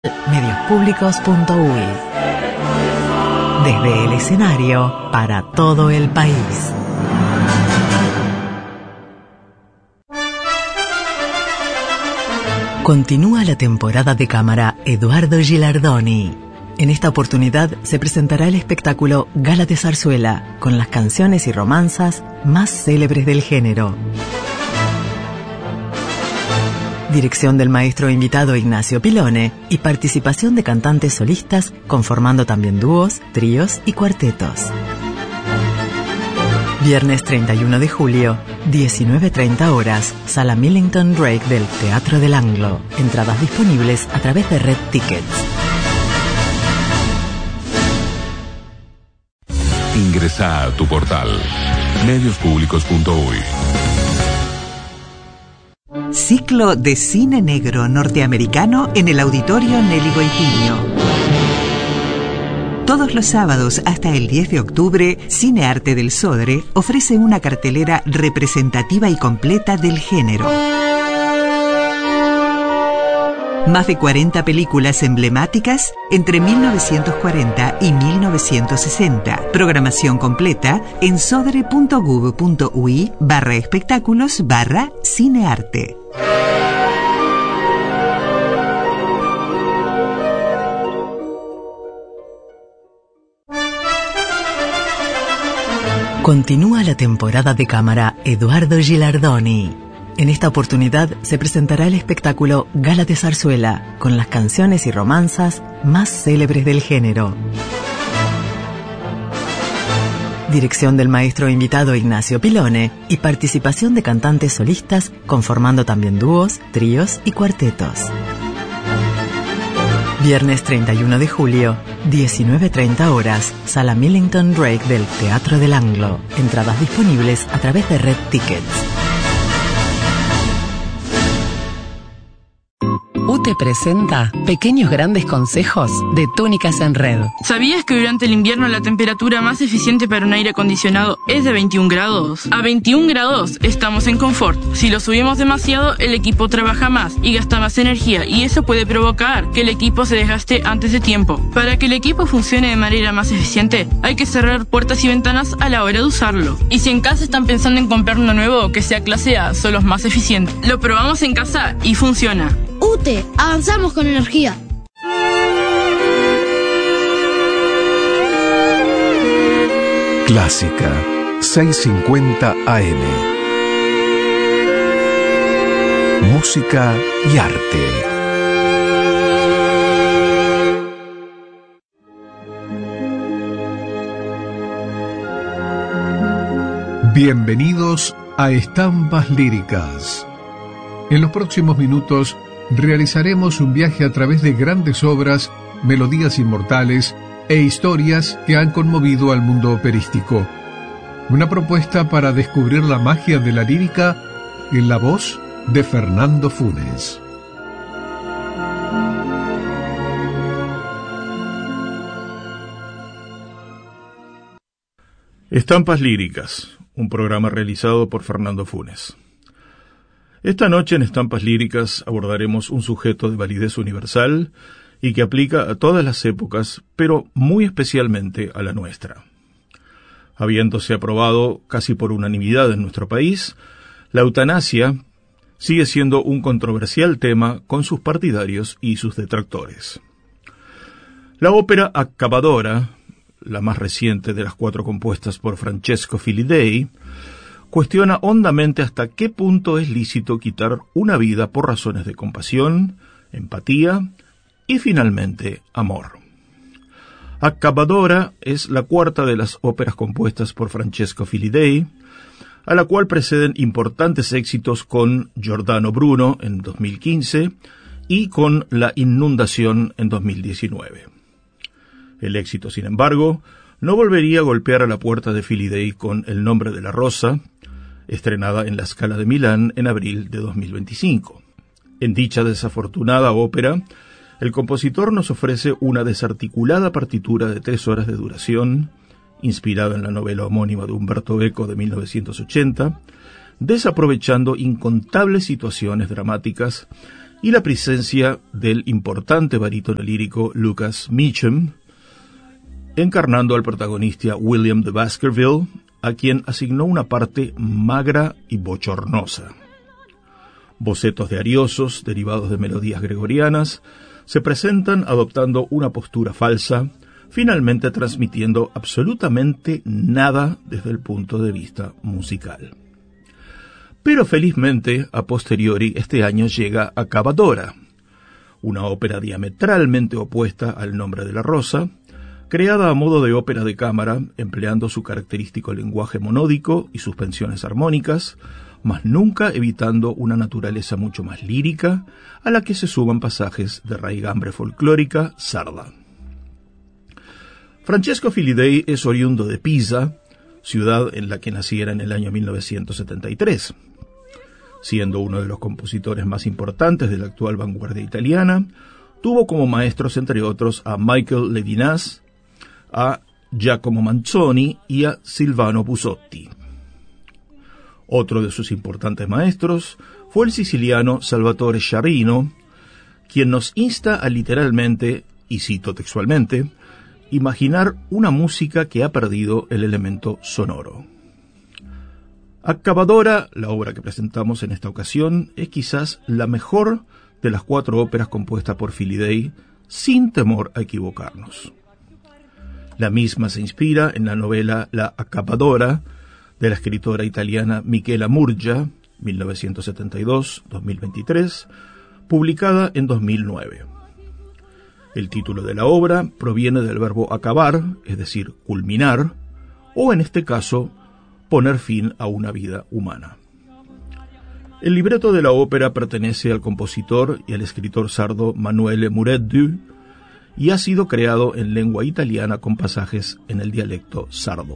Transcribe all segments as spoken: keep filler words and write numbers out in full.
medios públicos punto u y. Desde el escenario para todo el país. Continúa la temporada de cámara Eduardo Gilardoni. En esta oportunidad se presentará el espectáculo Gala de Zarzuela, con las canciones y romanzas más célebres del género. Dirección del maestro invitado Ignacio Pilone y participación de cantantes solistas, conformando también dúos, tríos y cuartetos. Viernes treinta y uno de julio, diecinueve treinta horas, Sala Millington Drake del Teatro del Anglo. Entradas disponibles a través de Red Tickets. Ingresa a tu portal medios públicos punto u y. Ciclo de cine negro norteamericano en el Auditorio Nelly Goitiño. Todos los sábados hasta el diez de octubre, Cine Arte del Sodre ofrece una cartelera representativa y completa del género. Más de cuarenta películas emblemáticas entre mil novecientos cuarenta y mil novecientos sesenta. Programación completa en sodre punto gov punto u y barra espectáculos barra cinearte. Continúa la temporada de cámara Eduardo Gilardoni. En esta oportunidad se presentará el espectáculo Gala de Zarzuela, con las canciones y romanzas más célebres del género. Dirección del maestro invitado Ignacio Pilone y participación de cantantes solistas, conformando también dúos, tríos y cuartetos. Viernes treinta y uno de julio, diecinueve treinta horas, Sala Millington Drake del Teatro del Anglo. Entradas disponibles a través de Red Tickets. U T E presenta Pequeños Grandes Consejos de Túnicas en Red. ¿Sabías que durante el invierno la temperatura más eficiente para un aire acondicionado es de veintiún grados? A veintiún grados estamos en confort. Si lo subimos demasiado, el equipo trabaja más y gasta más energía, y eso puede provocar que el equipo se desgaste antes de tiempo. Para que el equipo funcione de manera más eficiente, hay que cerrar puertas y ventanas a la hora de usarlo. Y si en casa están pensando en comprar uno nuevo que sea clase A, son los más eficientes. Lo probamos en casa y funciona. U T E, avanzamos con energía. Clásica seiscientos cincuenta A M. Música y arte. Bienvenidos a Estampas Líricas. En los próximos minutos realizaremos un viaje a través de grandes obras, melodías inmortales e historias que han conmovido al mundo operístico. Una propuesta para descubrir la magia de la lírica en la voz de Fernando Funes. Estampas Líricas, un programa realizado por Fernando Funes. Esta noche en Estampas Líricas abordaremos un sujeto de validez universal y que aplica a todas las épocas, pero muy especialmente a la nuestra. Habiéndose aprobado casi por unanimidad en nuestro país, la eutanasia sigue siendo un controversial tema con sus partidarios y sus detractores. La ópera Accabadora, la más reciente de las cuatro compuestas por Francesco Filidei, cuestiona hondamente hasta qué punto es lícito quitar una vida por razones de compasión, empatía y, finalmente, amor. Accabadora es la cuarta de las óperas compuestas por Francesco Filidei, a la cual preceden importantes éxitos con Giordano Bruno en dos mil quince y con La Inundación en dos mil diecinueve. El éxito, sin embargo, no volvería a golpear a la puerta de Filidei con El nombre de la rosa, estrenada en la Scala de Milán en abril de dos mil veinticinco. En dicha desafortunada ópera, el compositor nos ofrece una desarticulada partitura de tres horas de duración, inspirada en la novela homónima de Umberto Eco de mil novecientos ochenta, desaprovechando incontables situaciones dramáticas y la presencia del importante barítono lírico Lucas Meacham, encarnando al protagonista William de Baskerville, a quien asignó una parte magra y bochornosa. Bocetos de ariosos, derivados de melodías gregorianas, se presentan adoptando una postura falsa, finalmente transmitiendo absolutamente nada desde el punto de vista musical. Pero felizmente, a posteriori, este año llega Accabadora, una ópera diametralmente opuesta al Nombre de la Rosa, creada a modo de ópera de cámara, empleando su característico lenguaje monódico y suspensiones armónicas, mas nunca evitando una naturaleza mucho más lírica, a la que se suman pasajes de raigambre folclórica sarda. Francesco Filidei es oriundo de Pisa, ciudad en la que naciera en el año mil novecientos setenta y tres. Siendo uno de los compositores más importantes de la actual vanguardia italiana, tuvo como maestros, entre otros, a Michael Levinas, a Giacomo Manzoni y a Silvano Busotti. Otro de sus importantes maestros fue el siciliano Salvatore Sciarrino, quien nos insta a literalmente, y cito textualmente, imaginar una música que ha perdido el elemento sonoro. Accabadora, la obra que presentamos en esta ocasión, es quizás la mejor de las cuatro óperas compuestas por Filidei, sin temor a equivocarnos. La misma se inspira en la novela La Accabadora, de la escritora italiana Michela Murgia, mil novecientos setenta y dos a dos mil veintitrés, publicada en dos mil nueve. El título de la obra proviene del verbo acabar, es decir, culminar, o en este caso, poner fin a una vida humana. El libreto de la ópera pertenece al compositor y al escritor sardo Manuele Mureddu y ha sido creado en lengua italiana con pasajes en el dialecto sardo.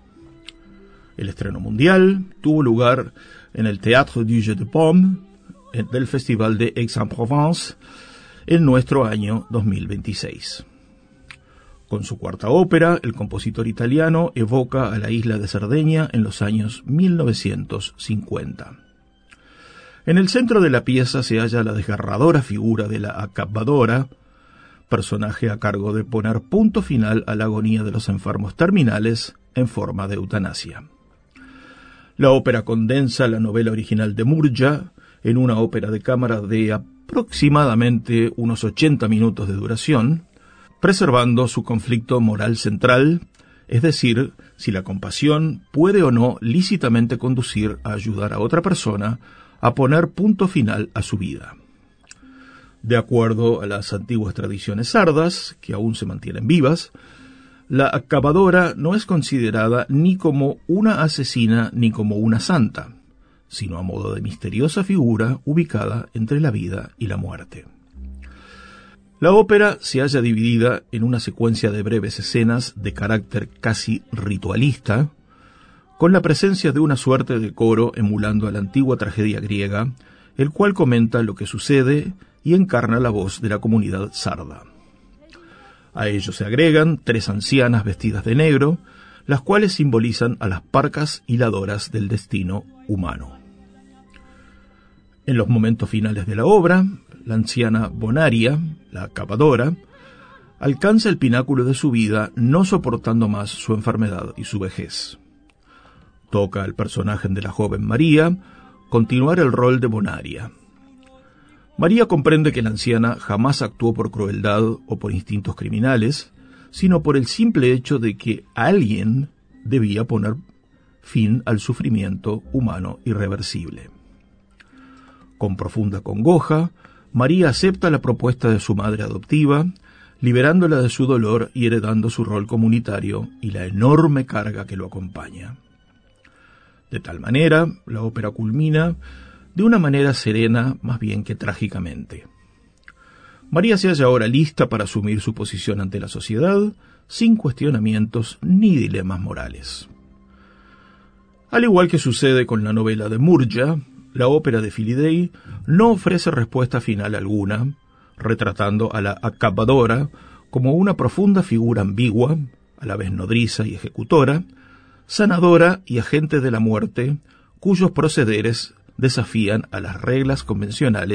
El estreno mundial tuvo lugar en el Théâtre du Jeu de Paume del Festival de Aix-en-Provence en nuestro año dos mil veintiséis. Con su cuarta ópera, el compositor italiano evoca a la isla de Cerdeña en los años mil novecientos cincuenta. En el centro de la pieza se halla la desgarradora figura de la Accabadora, personaje a cargo de poner punto final a la agonía de los enfermos terminales en forma de eutanasia. La ópera condensa la novela original de Murgia en una ópera de cámara de aproximadamente unos ochenta minutos de duración, preservando su conflicto moral central, es decir, si la compasión puede o no lícitamente conducir a ayudar a otra persona a poner punto final a su vida. De acuerdo a las antiguas tradiciones sardas, que aún se mantienen vivas, la Accabadora no es considerada ni como una asesina ni como una santa, sino a modo de misteriosa figura ubicada entre la vida y la muerte. La ópera se halla dividida en una secuencia de breves escenas de carácter casi ritualista, con la presencia de una suerte de coro emulando a la antigua tragedia griega, el cual comenta lo que sucede y encarna la voz de la comunidad sarda. A ello se agregan tres ancianas vestidas de negro, las cuales simbolizan a las parcas hiladoras del destino humano. En los momentos finales de la obra, la anciana Bonaria, la Accabadora, alcanza el pináculo de su vida, no soportando más su enfermedad y su vejez. Toca al personaje de la joven María continuar el rol de Bonaria. María comprende que la anciana jamás actuó por crueldad o por instintos criminales, sino por el simple hecho de que alguien debía poner fin al sufrimiento humano irreversible. Con profunda congoja, María acepta la propuesta de su madre adoptiva, liberándola de su dolor y heredando su rol comunitario y la enorme carga que lo acompaña. De tal manera, la ópera culmina de una manera serena más bien que trágicamente. María se halla ahora lista para asumir su posición ante la sociedad, sin cuestionamientos ni dilemas morales. Al igual que sucede con la novela de Murgia, la ópera de Filidei no ofrece respuesta final alguna, retratando a la Accabadora como una profunda figura ambigua, a la vez nodriza y ejecutora, sanadora y agente de la muerte, cuyos procederes desafían a las reglas convencionales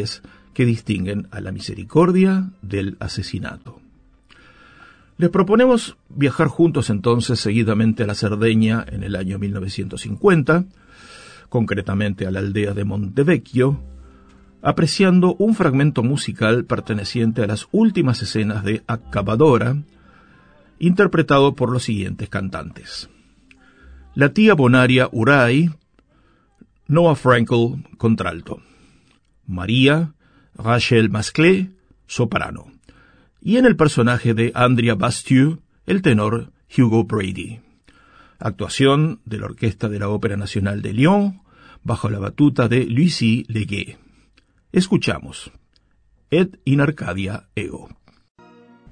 que distinguen a la misericordia del asesinato. Les proponemos viajar juntos entonces seguidamente a la Cerdeña en el año mil novecientos cincuenta, concretamente a la aldea de Montevecchio, apreciando un fragmento musical perteneciente a las últimas escenas de Accabadora, interpretado por los siguientes cantantes: la tía Bonaria Uray, Noah Frankel, contralto; María, Rachel Masclé, soprano; y en el personaje de Andrea Bastieux, el tenor Hugo Brady. Actuación de la Orquesta de la Ópera Nacional de Lyon, bajo la batuta de Lucie Leguet. Escuchamos Ed in Arcadia Ego.